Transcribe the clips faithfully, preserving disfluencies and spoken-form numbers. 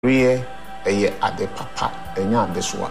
Rie eye ade papa enya ade soa.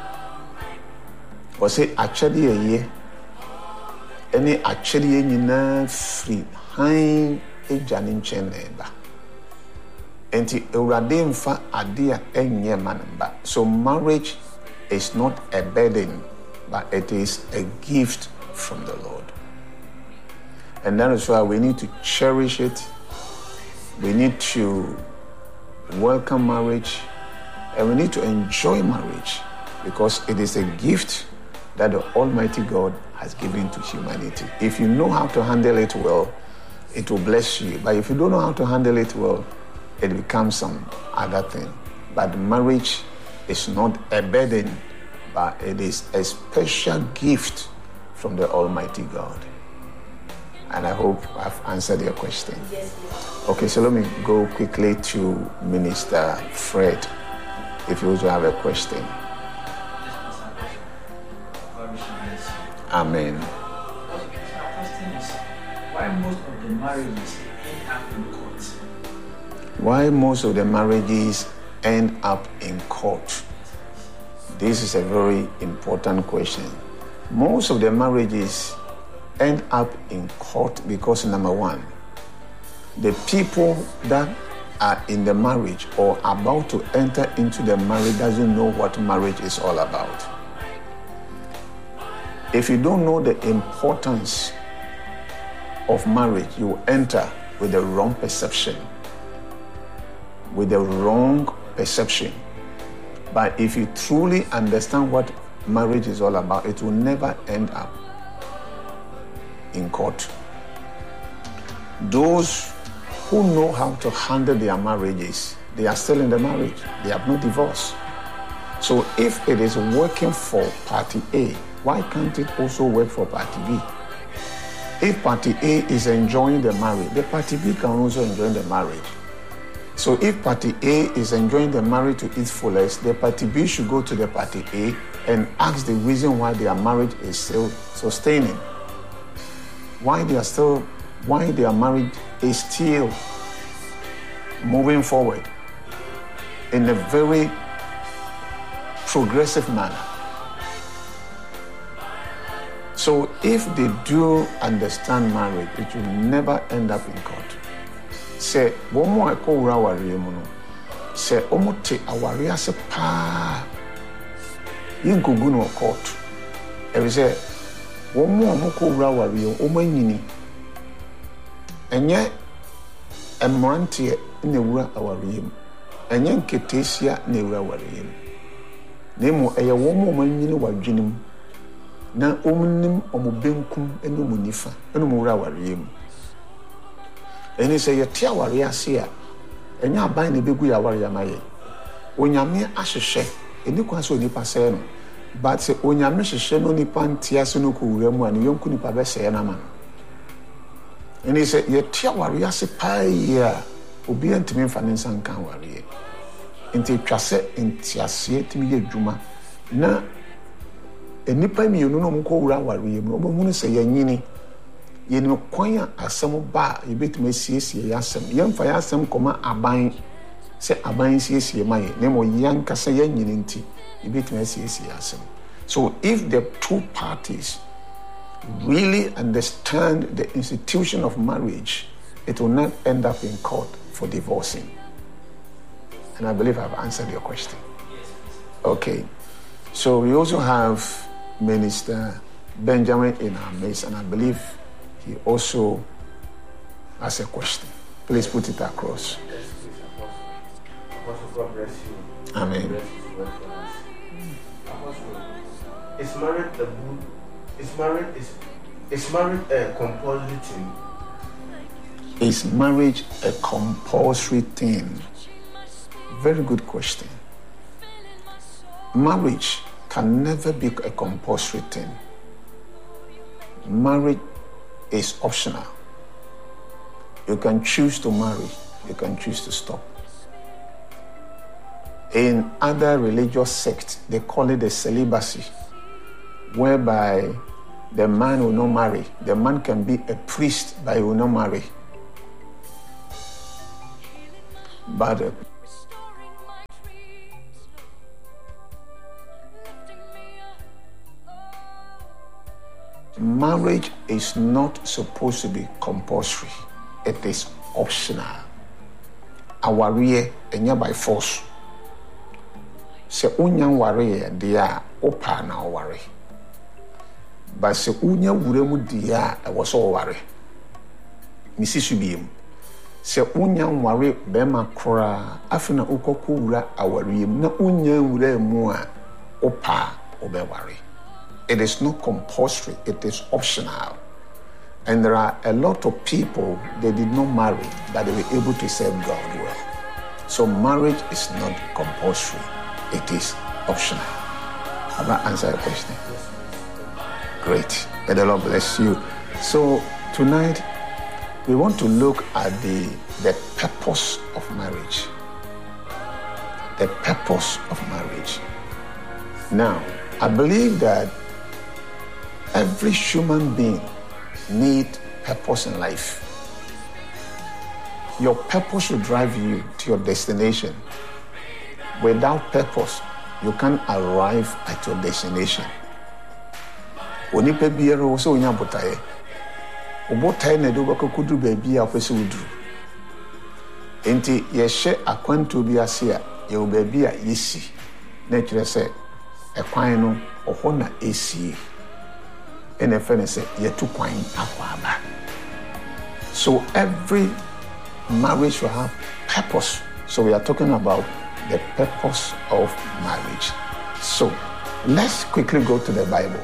O se achede ye ene achede ye nyina free han eja ne nchen ba. Enti Ewurade mfa ade a enye manamba. So marriage is not a burden, but it is a gift from the Lord. And that is why we need to cherish it. We need to welcome marriage, and we need to enjoy marriage because it is a gift that the Almighty God has given to humanity. If you know how to handle it well, it will bless you. But if you don't know how to handle it well, it becomes some other thing. But marriage is not a burden, but it is a special gift from the Almighty God. And I hope I've answered your question. Yes, yes. Okay, so let me go quickly to Minister Fred, if you also have a question. Amen. Our question is, why most of the marriages end up in court? Why most of the marriages end up in court? This is a very important question. Most of the marriages end up in court because, number one, the people that are in the marriage or about to enter into the marriage doesn't know what marriage is all about. If you don't know the importance of marriage, you enter with the wrong perception. With the wrong perception. But if you truly understand what marriage is all about, it will never end up in court. Those who know how to handle their marriages, they are still in the marriage. They have no divorce. So if it is working for party A, why can't it also work for party B? If party A is enjoying the marriage, the party B can also enjoy the marriage. So if party A is enjoying the marriage to its fullest, the party B should go to the party A and ask the reason why their marriage is still sustaining. Why they are still, why their marriage is still moving forward in a very progressive manner. So if they do understand marriage, it will never end up in court. Say, one more I call Rawari, say, Omote Awaria se pa yin kuguno court. Every say, one more Moko Rawari, Omanini, and yet a Morantia in the Wura Awarium, and yan Ketesia Nera Warium. Nemo a woman when you know what Jinim. Na omunim omubenkum enu munifa enu mura wariem eni se ye tia ware ase a enya aban ne begu ya ware amaye onyame ahhehye eni kwa so nipa se no but se onyame hhehye no nipa ntia se no ko wura mu ani yonku nipa be se na ma eni se ye tia ware ase pa ya obi antime mfa ne nsan kan ware enti twase ntiase timi ye dwuma na enipa mi yenu no mko wura ware mu obomunu se yanyini yenu kwan a asem ba yebetuma siesie yasem yemfa yasem koma aban se aban siesie maye nemo yanka se yanyini nti yebetuma siesie yasem. So if the two parties really understand the institution of marriage, it will not end up in court for divorcing. And I believe I've answered your question. Okay. So we also have Minister Benjamin in our midst, and I believe he also has a question. Please put it across. Yes, please, Apostle. Apostle, God bless you. Amen. God bless you well for us. Apostle, is marriage a good? Is marriage is is marriage a compulsory thing? Is marriage a compulsory thing? Very good question. Marriage can never be a compulsory thing. Marriage is optional. You can choose to marry, you can choose to stop. In other religious sects, they call it the celibacy, whereby the man will not marry. The man can be a priest, but he will not marry. But marriage is not supposed to be compulsory. It is optional. Awarie enya by force. Se unya ware dia opa na ware. But se unya wuremu dia e wo so ware. Misi subiem. Se unya ware be makora afina ukoko wura awariem na unya wura mu a opa obeware. It is not compulsory, it is optional. And there are a lot of people, they did not marry, but they were able to serve God well. So marriage is not compulsory, it is optional. Have I answered your question? Great. May the Lord bless you. So tonight, we want to look at the, the purpose of marriage. The purpose of marriage. Now, I believe that every human being needs purpose in life. Your purpose will drive you to your destination. Without purpose, you can't arrive at your destination. Onipa biara wo so onya botaye. Obotaye na do bako kudu baabi a kwese wuduru. Enti ye hye akwanto bi ase a ye wo baabi a yesi. Na kire se ekwan no oho na esi. Ene fe ne se ye tu kwan akwaba. So every marriage should have purpose. So we are talking about the purpose of marriage. So let's quickly go to the Bible.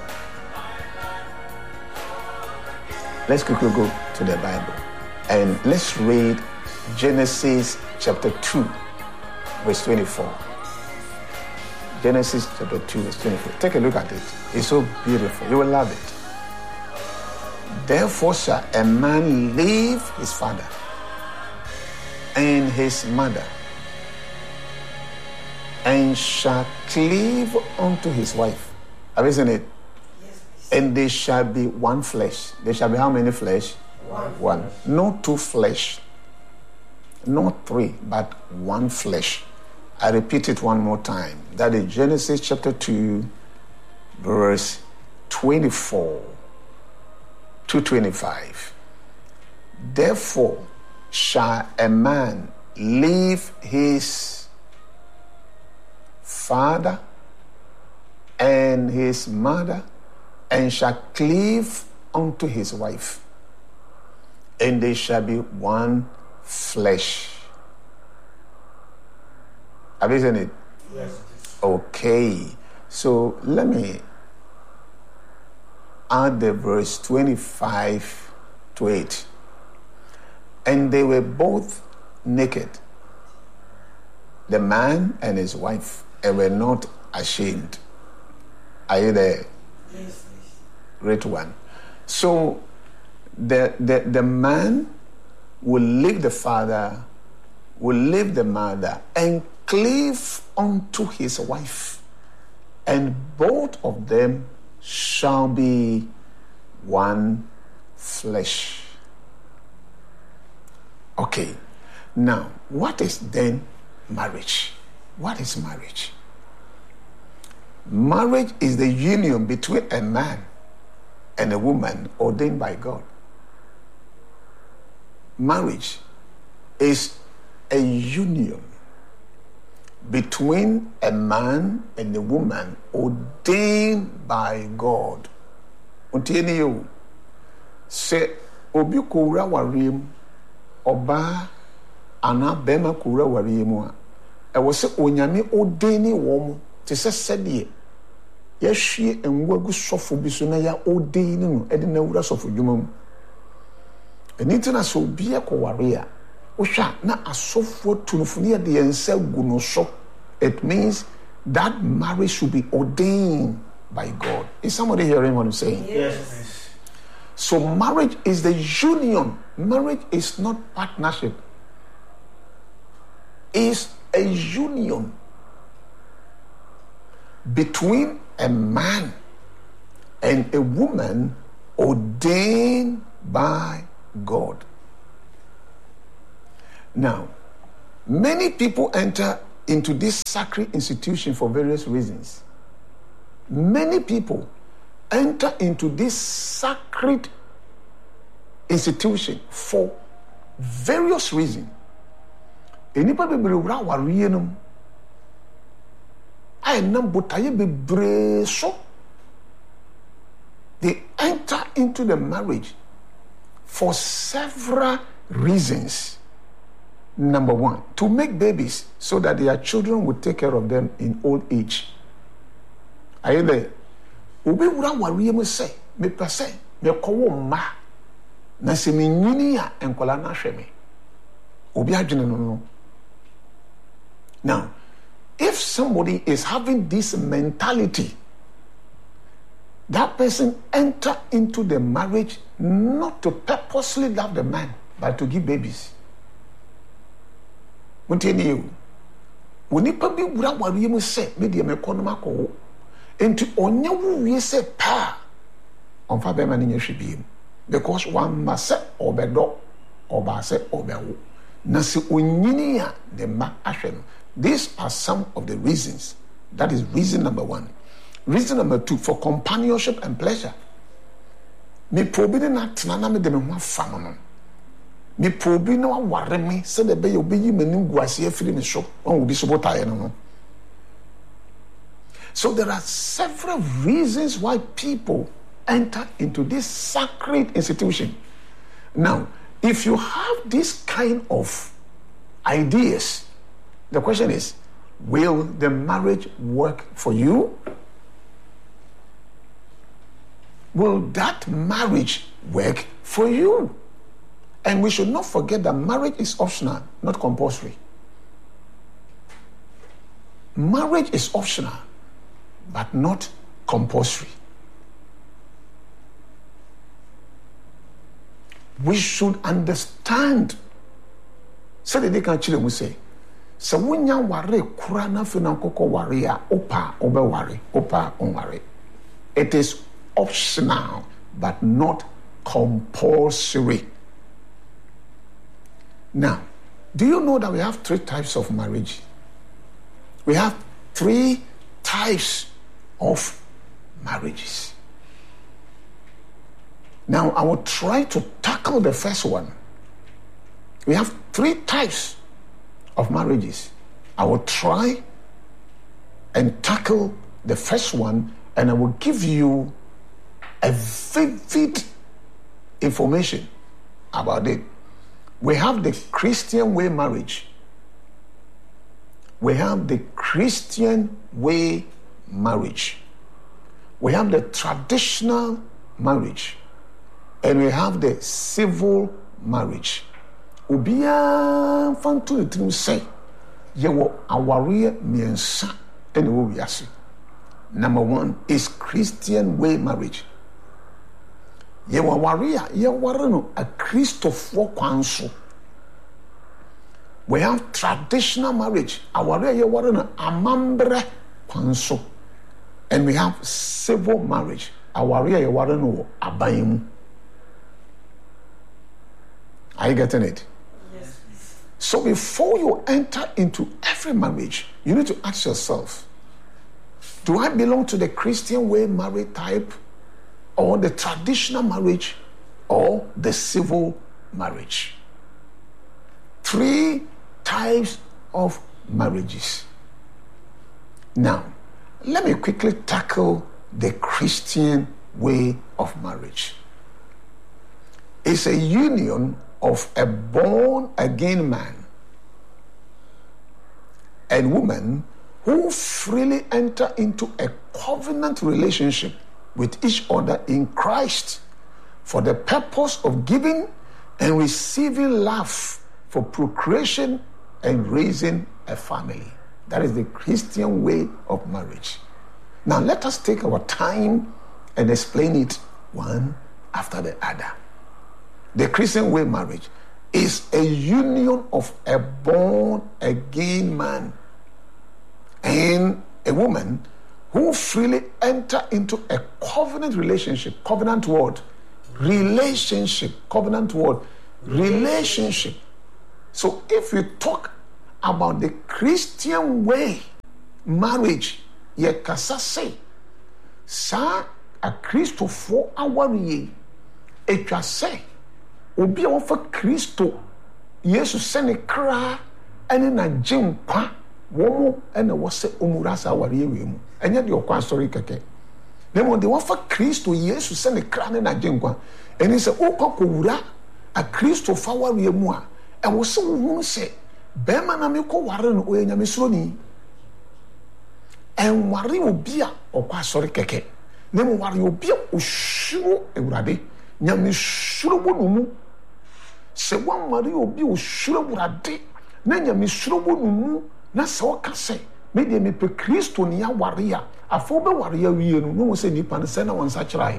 Let's quickly go to the Bible and let's read Genesis chapter two, verse twenty-four. Genesis chapter two, verse twenty-four. Take a look at it. It's so beautiful. You will love it. Therefore shall a man leave his father and his mother, and shall cleave unto his wife. Have you seen it? And they shall be one flesh. They shall be how many flesh? One. One. Not two flesh. Not three, but one flesh. I repeat it one more time. That is Genesis chapter two, verse twenty-four to twenty-five. Therefore shall a man leave his father and his mother, and shall cleave unto his wife, and they shall be one flesh. Have you seen it? Yes. Okay. So let me add the verse twenty-five to eight. And they were both naked, the man and his wife, and were not ashamed. Are you there? Yes. Great one. So the, the, the man will leave the father, will leave the mother, and cleave unto his wife, and both of them shall be one flesh. Okay. Now, what is then marriage? What is marriage? Marriage is the union between a man and a woman ordained by God. Marriage is a union between a man and a woman ordained by God. Untieni yo se obi kowura warem oba ana bema kowura warem a e wo se onyame ordaini wo mo te se sede ya hwie enwo agu sofo bi so na ya ordaini no e de na wura sofo dwuma mu eni na so obi e koware a ohwa na asofo tunufuni ya de yensa gu no so. It means that marriage should be ordained by God. Is somebody hearing what I'm saying? Yes. So marriage is the union. Marriage is not partnership. It's a union between a man and a woman ordained by God. Now, many people enter into this sacred institution for various reasons. Many people enter into this sacred institution for various reasons. Enipa bebree wura awareɛ no mu a ɛnam botaeɛ bebree so. They enter into the marriage for several reasons. Number one, to make babies so that their children will take care of them in old age. Are you there? Obi wura awareɛ mu sɛ mepɛ sɛ mekɔwo mma na sɛ menyini a nkɔla no ahwɛ me. Obi adwene no no. Now, if somebody is having this mentality, that person enter into the marriage not to purposely love the man, but to give babies. Muntieni you. Onipa bi wura awareɛ mu sɛ me deɛ mekɔ no makɔwo. Enti onye wo wie sɛ pa ɔmfa bɛma no nyɛ hwɛ biem. Because one must say obedo, oba say obewo. Na sɛ onyini a the ma ahwɛ no. These are some of the reasons. That is reason number one. Reason number two, for companionship and pleasure. Me probi na tena na me de me ho afam no. Me probi na ware me se de be ye obeyi manim guase afiri me so. On obi so botaye no no. So there are several reasons why people enter into this sacred institution. Now, if you have this kind of ideas, the question is, will the marriage work for you? Will that marriage work for you? And we should not forget that marriage is optional, not compulsory. Marriage is optional, but not compulsory. We should understand. So that they can chill and say, so when you worry, kurana fina koko warrior, opa obe worry, opa on worry. It is optional, but not compulsory. Now, do you know that we have three types of marriage? We have three types of marriages. Now, I will try to tackle the first one. We have three types of marriages. I will try and tackle the first one, and I will give you a vivid information about it. We have the Christian way marriage. We have the Christian way marriage. We have the traditional marriage. And we have the civil marriage. Ubia fantu itrim say yewo aware miensa ene wo wiase. Number one is Christian way marriage. Yewo aware ye ware no a Christofo kwanso. We have traditional marriage. Aware ye ware no amambre kwanso. And we have civil marriage. Aware ye ware no abayemu. Are you getting it? Yes. So before you enter into every marriage, you need to ask yourself, do I belong to the Christian way marriage type, or the traditional marriage, or the civil marriage? Three types of marriages. Now, let me quickly tackle the Christian way of marriage. It's a union of a born-again man and woman who freely enter into a covenant relationship with each other in Christ for the purpose of giving and receiving love for procreation and raising a family. That is the Christian way of marriage. Now let us take our time and explain it one after the other. The Christian way marriage is a union of a born-again man and a woman who freely enter into a covenant relationship. Covenant word, relationship. Covenant word, relationship. So if you talk about the Christian way marriage, ye kasa say, sa akristofoɔ awareɛ atwa sɛ obi a wɔfa kristo yesu sɛ ne kra ɛne n'agye nkwa wɔn ɛna wɔsɛ ɔmura saa awareɛ wei mu ɛnyɛ deɛ ɔkɔ asɔre kɛkɛ na mmom deɛ wɔfa kristo yesu sɛ ne kra ne n'agye nkwa ɛne sɛ ɔkɔ kɔwura akristofo awareɛ mu a ɛwɔ sɛ wohunu sɛ bɛrima na mekɔ ware no ɔyɛ nyamesuroni ɛnware obi a ɔkɔ asɔre kɛkɛ na mmom ware obi a ɔsuro awurade nyamesuro wɔ no mu sɛ woanware obi a ɔsuro awurade na nyamesuro wɔ no mu na sɛ ɔka sɛ medeɛ mepɛ kristo ne aware a afa wobɛware awie no na wɔ sɛ nnipa no sɛ na wɔnsa kyerɛe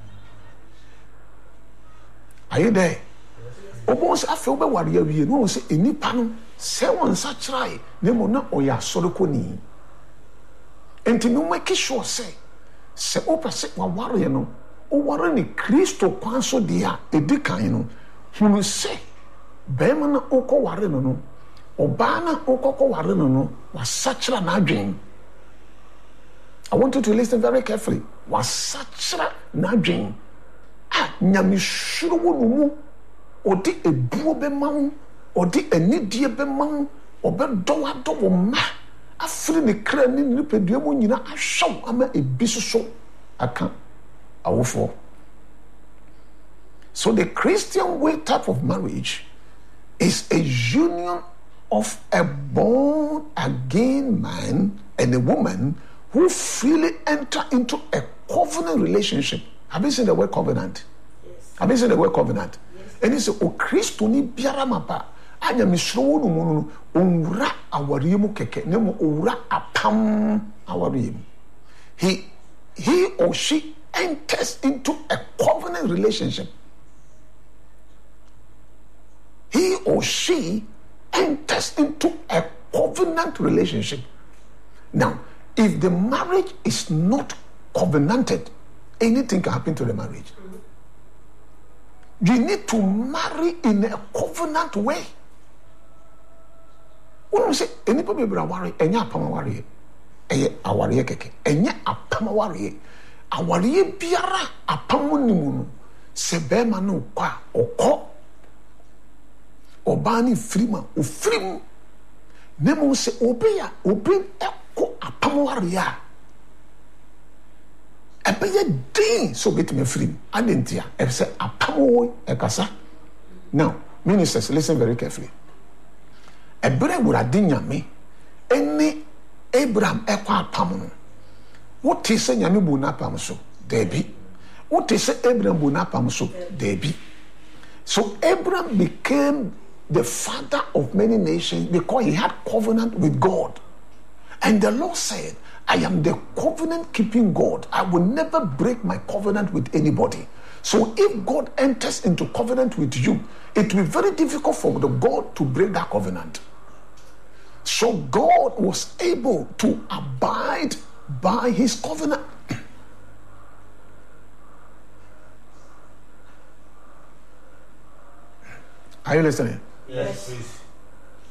ayɛ dɛ ɔbɛn sɛ afei wobɛware awie no wɔ sɛ nnipa no sɛ wɔnsa kyerɛe na mmom na ɔyɛ asɔre kɔni enti no make sure sɛ sɛ wopɛ sɛ wawareɛ no woware ne kristo kwan so deɛ a ɛdi kan no hunu sɛ bɛrima na wokɔware no no ɔbaa na wokɔkɔware no no wasakyera n'adwen. I want you to listen very carefully. Wasakyera n'adwen a nyamesuro wɔ no mu ɔde ebuo bɛma wo ɔde anidie bɛma wo ɔbɛdɔ wadɔ wo mma afiri ne kra ne ne nipadua mu nyina ahwɛw ama ebi soso aka awofoɔ. So the Christian way type of marriage is a union of a born again man and a woman who freely enter into a covenant relationship. Have you seen the word covenant? Yes. Have you seen the word covenant? Yes. And it's a Christo ni biara mapa anya misro no mu onwura aware mu keke na mu owura apam aware mu. He he or she enters into a covenant relationship. He or she enters into a covenant relationship. Now, if the marriage is not covenanted, anything can happen to the marriage. You need to marry in a covenant way. When we say anybody be worry, enya apam worry, eye aware keke, enya apam worry, aware biara apam ni mu no, se be ma no kwa okọ. Obani frima o frim nemo se obeya obe eko apamwaria ebeye din so get me frim adentia e say apamwo ekasa. Now ministers, listen very carefully. Ebre wurade nyame eni Abraham eko apam no what say nyame bu na apam so debi what say Abraham bu na apam so debi. So Abraham became the father of many nations because he had covenant with God. And the Lord said, I am the covenant keeping God. I will never break my covenant with anybody. So if God enters into covenant with you, it will be very difficult for the God to break that covenant. So God was able to abide by his covenant. Are you listening? Yes, please.